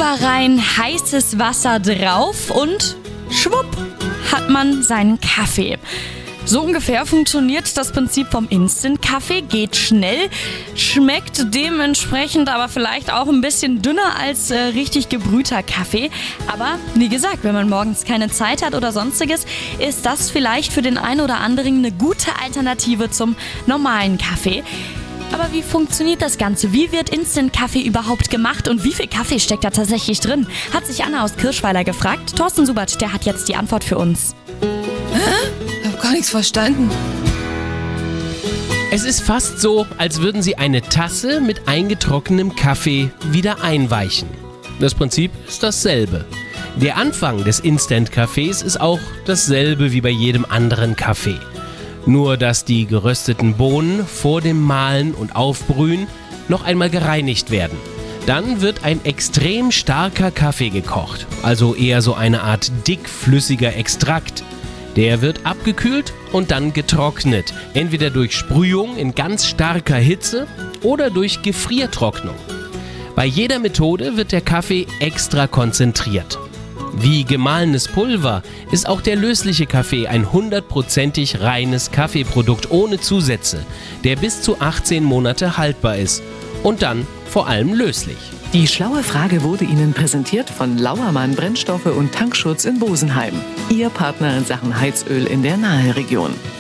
Zucker rein, heißes Wasser drauf und schwupp hat man seinen Kaffee. So ungefähr funktioniert das Prinzip vom Instant-Kaffee, geht schnell, schmeckt dementsprechend aber vielleicht auch ein bisschen dünner als richtig gebrühter Kaffee. Aber wie gesagt, wenn man morgens keine Zeit hat oder sonstiges, ist das vielleicht für den einen oder anderen eine gute Alternative zum normalen Kaffee. Aber wie funktioniert das Ganze? Wie wird Instant-Kaffee überhaupt gemacht und wie viel Kaffee steckt da tatsächlich drin? Hat sich Anna aus Kirschweiler gefragt. Thorsten Subert, der hat jetzt die Antwort für uns. Ich habe gar nichts verstanden. Es ist fast so, als würden Sie eine Tasse mit eingetrocknetem Kaffee wieder einweichen. Das Prinzip ist dasselbe. Der Anfang des Instant-Kaffees ist auch dasselbe wie bei jedem anderen Kaffee. Nur, dass die gerösteten Bohnen vor dem Mahlen und Aufbrühen noch einmal gereinigt werden. Dann wird ein extrem starker Kaffee gekocht, also eher so eine Art dickflüssiger Extrakt. Der wird abgekühlt und dann getrocknet, entweder durch Sprühung in ganz starker Hitze oder durch Gefriertrocknung. Bei jeder Methode wird der Kaffee extra konzentriert. Wie gemahlenes Pulver ist auch der lösliche Kaffee ein 100%ig reines Kaffeeprodukt ohne Zusätze, der bis zu 18 Monate haltbar ist und dann vor allem löslich. Die schlaue Frage wurde Ihnen präsentiert von Lauermann Brennstoffe und Tankschutz in Bosenheim. Ihr Partner in Sachen Heizöl in der Naheregion.